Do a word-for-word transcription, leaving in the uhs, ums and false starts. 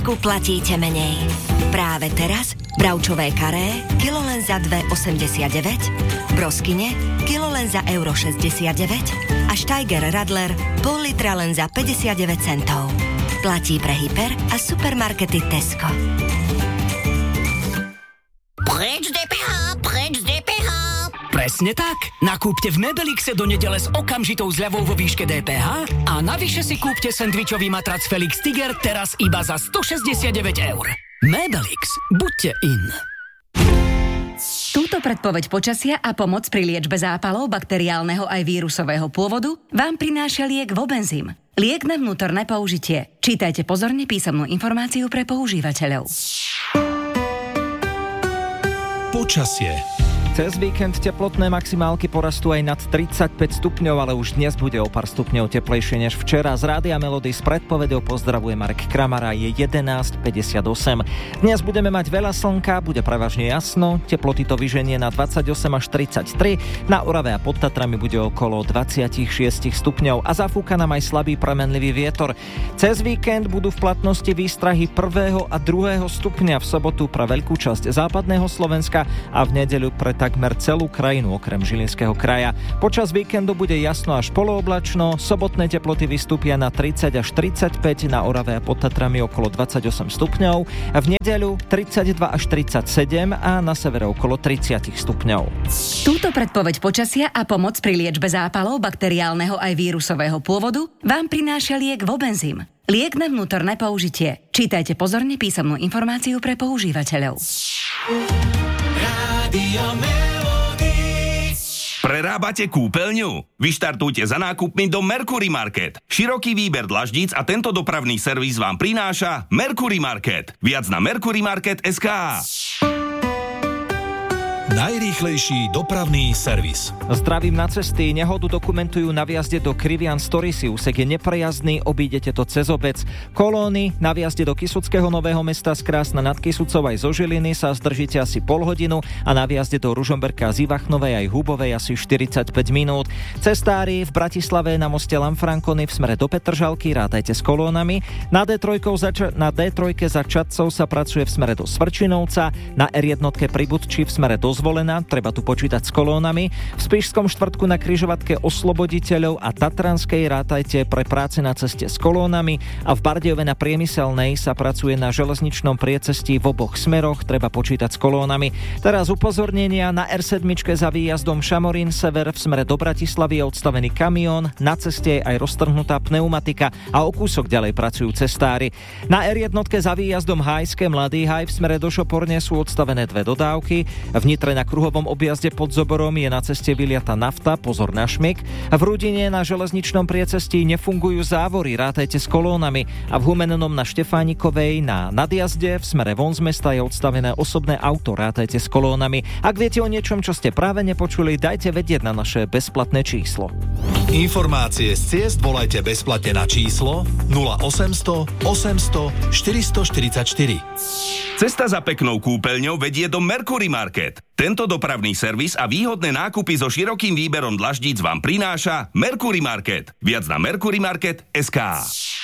platíte menej. Práve teraz bravčové karé kilo len za dva osemdesiatdeväť, broskyne kilo len za euro šesťdesiatdeväť a Steiger Radler pol litra len za päťdesiatdeväť centov. Platí pre hyper a supermarkety Tesco. Preč dé pé há, preč dé pé há. Presne tak. Nakúpte v Mebelixe do nedele s okamžitou zľavou vo výške dé pé há a navyše si kúpte sendvičový matrac Felix Tiger teraz iba za stošesťdesiatdeväť eur. Mebelix. Buďte in. Túto predpoveď počasia a pomoc pri liečbe zápalov bakteriálneho aj vírusového pôvodu vám prináša liek Vobenzym. Liek na vnútorné použitie. Čítajte pozorne písomnú informáciu pre používateľov. Počasie. Cez víkend teplotné maximálky porastú aj nad tridsaťpäť stupňov, ale už dnes bude o pár stupňov teplejšie než včera. Z Rádia Melody s predpovedou pozdravuje Marek Kramara, je jedenásť päťdesiatosem. Dnes budeme mať veľa slnka, bude prevažne jasno, teploty to vyženie na dvadsaťosem až tridsaťtri, na Orave a pod Tatrami bude okolo dvadsaťšesť stupňov a zafúka nám aj slabý premenlivý vietor. Cez víkend budú v platnosti výstrahy prvého a druhého stupňa, v sobotu pre veľkú časť západného Slovenska a v nedeľu pre takmer celú krajinu okrem Žilinského kraja. Počas víkendu bude jasno až polooblačno, sobotné teploty vystúpia na tridsať až tridsaťpäť, na Orave a pod Tatrami okolo dvadsaťosem stupňov, a v nedeľu tridsaťdva až tridsaťsedem a na severe okolo tridsať stupňov. Túto predpoveď počasia a pomoc pri liečbe zápalov bakteriálneho aj vírusového pôvodu vám prináša liek Vobenzym. Liek na vnútorné použitie. Čítajte pozorne písomnú informáciu pre používateľov. Prerábate kúpeľňu? Vyštartujte za nákupmi do Mercury Market. Široký výber dlaždíc a tento dopravný servis vám prináša Mercury Market. Viac na mercury market bodka es ká. Najrýchlejší dopravný servis. Zdravím na cesty. Nehodu dokumentujú na vjazde do Krivian Storisy. Úsek je neprejazdný, obídete to cez obec. Kolóny na vjazde do Kysuckého Nového Mesta z Krásna nad Kysucou aj zo Žiliny sa zdržíte asi pol hodinu a na vjazde do Ružomberka z Ivachnovej aj Hubovej asi štyridsaťpäť minút. Cestári v Bratislave na moste Lanfrancony v smere do Petržalky rátajte s kolónami. Na dé tri za, na dé tri za Čadcov sa pracuje v smere do Svrčinovca, na er jedna pri Budči v smere do Zvolená, treba tu počítať s kolónami. V Spišskom štvrtku na križovatke Osloboditeľov a Tatranskej rátajte pre práce na ceste s kolónami a v Bardejove na Priemyselnej sa pracuje na železničnom priecestí v oboch smeroch, treba počítať s kolónami. Teraz upozornenia: na er sedem za výjazdom Šamorín sever v smere do Bratislavy je odstavený kamión, na ceste je aj roztrhnutá pneumatika a o kúsok ďalej pracujú cestári. Na er jedna za výjazdom Hájske Mladý Haj v smere do Šoporne sú odstavené dve dodávky. V Nitre na kruhovom objazde pod Zoborom je na ceste vyliata nafta, pozor na šmyk. V Rudine na železničnom priecestí nefungujú závory, rátajte s kolónami. A v Humennom na Štefánikovej na nadjazde v smere von z mesta je odstavené osobné auto, rátajte s kolónami. Ak viete o niečom, čo ste práve nepočuli, dajte vedieť na naše bezplatné číslo. Informácie z ciest volajte bezplatne na číslo nula osemsto osemsto štyristoštyridsaťštyri. Cesta za peknou kúpeľňou vedie do Mercury Market. Tento dopravný servis a výhodné nákupy so širokým výberom dlaždíc vám prináša Mercury Market. Viac na mercury market bodka es ká.